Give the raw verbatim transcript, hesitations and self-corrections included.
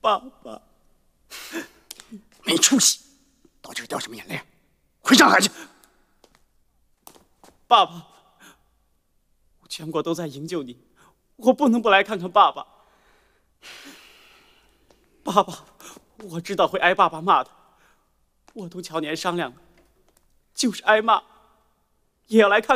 爸爸， 没出息，到这儿掉什么眼泪？回上海去。 爸爸，全国都在营救你，我不能不来看看爸爸。爸爸，我知道会挨爸爸骂的，我同乔年商量了，就是挨骂，也要来看。